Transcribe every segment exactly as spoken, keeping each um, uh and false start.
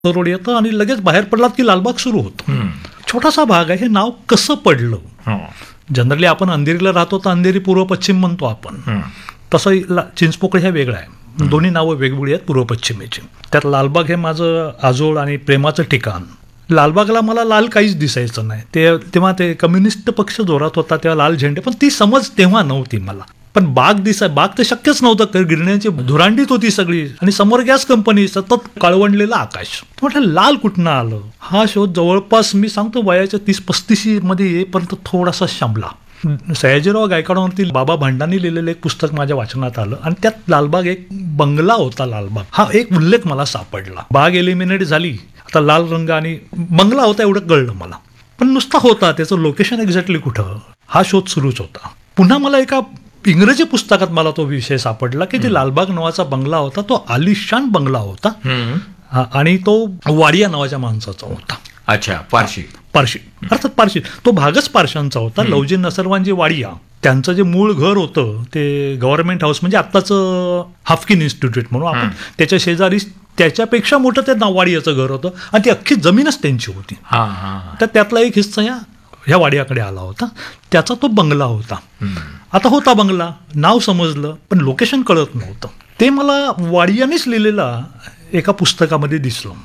Road येतं आणि लगेच बाहेर पडलात की लालबाग सुरू होतं. छोटासा भाग आहे. हे नाव कसं पडलं? जनरली आपण अंधेरीला राहतो तर अंधेरी पूर्व पश्चिम म्हणतो आपण, तसं चिंचपोकळी हे वेगळं आहे. दोन्ही नावं वेगवेगळी आहेत पूर्व पश्चिमेची. त्यात लालबाग हे माझं आजोळ आणि प्रेमाचं ठिकाण. लालबागला मला लाल काहीच दिसायचं नाही. ते तेव्हा ते कम्युनिस्ट पक्ष जोरात होता, तेव्हा लाल झेंडे, पण ती समज तेव्हा नव्हती मला. पण बाग दिसाय बाग तर शक्यच नव्हतं, गिरण्याची धुरांडीत होती सगळी आणि समोर गॅस कंपनी, सतत काळवंडलेलं आकाश. म्हटलं लाल कुठनं आलं? हा शोध जवळपास मी सांगतो वयाच्या तीस पस्तीशी मध्ये येईपर्यंत थोडासा शांबला. सयाजीराव गायकवाडांवरती बाबा भांडांनी लिहिलेलं एक पुस्तक माझ्या वाचनात आलं आणि त्यात लालबाग एक बंगला होता. लालबाग हा एक उल्लेख मला सापडला. बाग एलिमिनेट झाली, आता लाल रंग आणि बंगला होता एवढं कळलं मला, पण नुसता होता, त्याचं लोकेशन एक्झॅक्टली कुठं हा शोध सुरूच होता. पुन्हा मला एका इंग्रजी पुस्तकात मला तो विषय सापडला की जे लालबाग नावाचा बंगला होता तो आलिशान बंगला होता आणि तो वाडिया नावाच्या माणसाचा होता. अच्छा, पारशी पारशी अर्थात पारशी. तो भागच पारशांचा होता. लवजी नसरवांजी वाडिया, त्यांचं जे मूळ घर होतं ते गव्हर्नमेंट हाऊस म्हणजे आत्ताचं हाफकिन इन्स्टिट्यूट म्हणून आपण, त्याच्या शेजारी त्याच्यापेक्षा मोठं ते वाडियाचं घर होतं आणि ती अख्खी जमीनच त्यांची होती. तर त्यातला एक हिस्सा या ह्या वाडियाकडे आला होता. त्याचा तो बंगला होता. आता होता बंगला, नाव समजलं पण लोकेशन कळत नव्हतं. ते मला वाडियानेच लिहिलेला एका पुस्तकामध्ये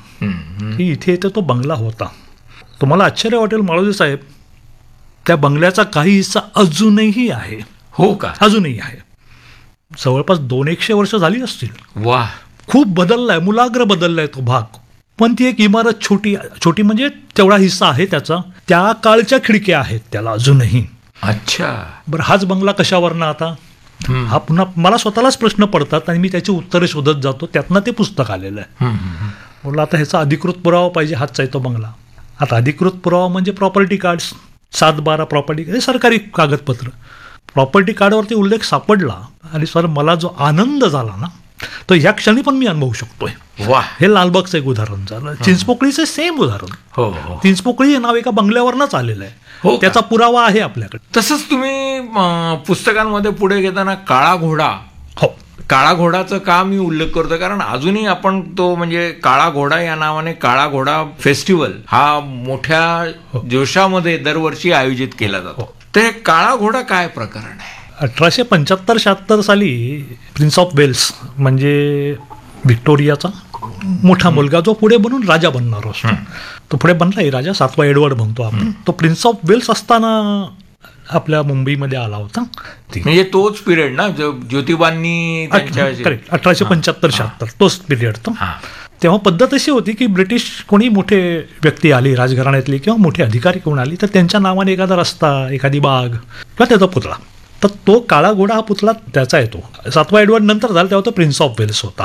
दिसलं की इथे इथे तो बंगला होता. तुम्हाला आश्चर्य वाटेल माळोजी साहेब, त्या बंगल्याचा काही हिस्सा अजूनही आहे. हो का? अजूनही आहे. जवळपास दोन एकशे वर्ष झाली असतील. वा, खूप बदललाय, मुलाग्र बदललाय तो भाग. पण ती एक इमारत छोटी छोटी म्हणजे तेवढा हिस्सा आहे त्याचा. त्या काळच्या खिडक्या आहेत त्याला अजूनही. अच्छा, बरं, हाच बंगला कशावरनं आता? हा पुन्हा मला स्वतःलाच प्रश्न पडतात आणि मी त्याची उत्तरे शोधत जातो. त्यातनं ते पुस्तक आलेलं आहे. बोला आता ह्याचा अधिकृत पुरावा पाहिजे, हाच आहे तो बंगला. आता अधिकृत पुरावा म्हणजे प्रॉपर्टी कार्ड्स, सात बारा प्रॉपर्टी, हे सरकारी कागदपत्र. प्रॉपर्टी कार्डवरती उल्लेख सापडला आणि सर मला जो आनंद झाला ना तो ह्या क्षणी पण मी अनुभवू शकतोय. वा, हे लालबागचं एक उदाहरण झालं. चिंचपोकळीचं सेम उदाहरण. हो, चिंचपोकळी हे नाव एका बंगल्यावरनंच आलेलं आहे. हो, त्याचा पुरावा आहे आपल्याकडे. तसंच तुम्ही पुस्तकांमध्ये पुढे घेताना काळा घोडा, हो, काळा घोडाचं का मी उल्लेख करतो कारण अजूनही आपण तो म्हणजे काळा घोडा या नावाने काळा घोडा फेस्टिवल हा मोठ्या जोशामध्ये दरवर्षी आयोजित केला जातो. तर काळा घोडा काय प्रकरण आहे? अठराशे पंच्याहत्तर शहात्तर साली प्रिन्स ऑफ वेल्स म्हणजे व्हिक्टोरियाचा मोठा मुलगा जो पुढे बनून राजा बनणार असतो, तो पुढे बनलाय राजा, सातवा एडवर्ड म्हणतो आपण. तो प्रिन्स ऑफ वेल्स असताना आपल्या मुंबईमध्ये आला होता. म्हणजे तोच पिरियड ना ज्योतिबांनी अठराशे पंच्याहत्तर शहात्तर तोच पिरियड तो. तेव्हा पद्धत अशी होती की ब्रिटिश कोणी मोठे व्यक्ती आली राजघराण्यातली किंवा मोठे अधिकारी कोण आली तर त्यांच्या नावाने एखादा रस्ता, एखादी बाग किंवा त्याचा पुतळा. तर तो काळा घोडा हा पुतळा त्याचा येतो. सातवा एडवर्ड नंतर झाला तेव्हा तो प्रिन्स ऑफ वेल्स होता.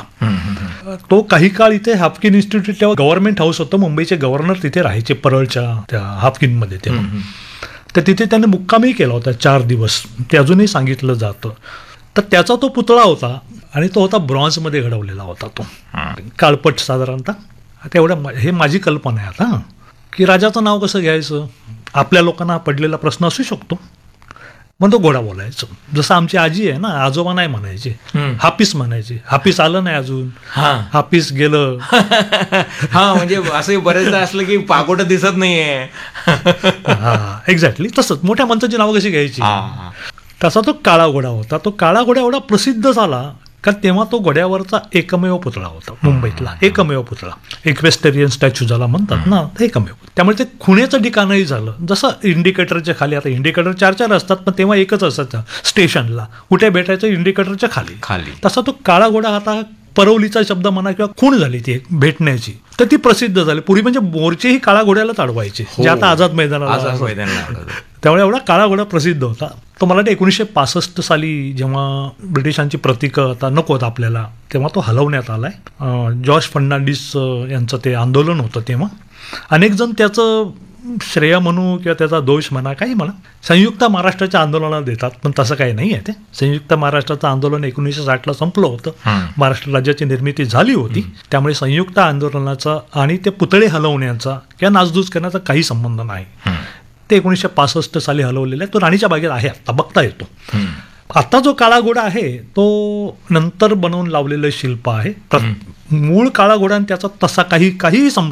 तो काही काळ इथे हाफकिन इन्स्टिट्यूट तेव्हा गव्हर्नमेंट हाऊस होतं, मुंबईचे गव्हर्नर तिथे राहायचे परळच्या त्या हाफकिनमध्ये तेव्हा. तर तिथे त्याने मुक्कामही केला होता चार दिवस, ते अजूनही सांगितलं जातं. तर त्याचा तो पुतळा होता आणि तो होता ब्रॉन्झमध्ये घडवलेला होता तो, काळपट साधारणतः. आता एवढं हे माझी कल्पना आहे आता की राजाचं नाव कसं घ्यायचं. आपल्या लोकांना पडलेला प्रश्न असू शकतो, मग तो घोडा बोलायचं. जसं आमची आजी आहे ना, आजोबा नाही म्हणायचे, हापीस म्हणायचे. हापीस आलं नाही अजून, हापीस गेलं. हा, म्हणजे असं बरेचदा असलं की पागोटं दिसत नाहीये. हा, एक्झॅक्टली तसंच मोठ्या माणसाची नावं कशी घ्यायची. तसा तो काळा घोडा होता. तो काळा घोडा एवढा प्रसिद्ध झाला कारण तेव्हा तो घोड्यावरचा एकमेव पुतळा होता मुंबईतला, एकमेव पुतळा. इक्वेस्टेरियन स्टॅच्यू ज्याला म्हणतात ना, एकमेव. त्यामुळे ते खुणेचं ठिकाणही झालं. जसं इंडिकेटरच्या खाली, आता इंडिकेटर चार चार असतात पण तेव्हा एकच असायचं स्टेशनला, कुठे भेटायचं इंडिकेटरच्या खाली खाली तसा तो काळा घोडा आता परवलीचा शब्द म्हणा किंवा खूण झाली ती एक भेटण्याची, तर ती प्रसिद्ध झाली. पूर्वी म्हणजे मोर्चेही काळा घोड्याला अडवायचे, जे आता आझाद मैदानाला. त्यामुळे एवढा काळा घोडा प्रसिद्ध होता. तो मला वाटतं एकोणीसशे पासष्ट साली जेव्हा ब्रिटिशांची प्रतिकं आता नको होत आपल्याला, तेव्हा तो हलवण्यात आलाय. जॉर्ज फर्नांडिस यांचं ते आंदोलन होतं तेव्हा. अनेक जण त्याचं श्रेय म्हणू किंवा त्याचा दोष म्हणा, काही म्हणा, संयुक्त महाराष्ट्राच्या आंदोलनाला देतात, पण तसं काही नाही आहे. ते संयुक्त महाराष्ट्राचं आंदोलन एकोणीसशे साठला संपलं होतं. महाराष्ट्र राज्याची निर्मिती झाली होती. त्यामुळे संयुक्त आंदोलनाचा आणि ते पुतळे हलवण्याचा किंवा नासधूस करण्याचा काही संबंध नाही. ते एकोणीसशे पासष्ट साली हलवलेलं आहे. तो राणीच्या बागेत आहे, आता बघता येतो. आता जो काळा घोडा आहे तो नंतर बनवून लावलेलं शिल्प आहे. मूळ काळा घोडा आणि त्याचा तसा काही काहीही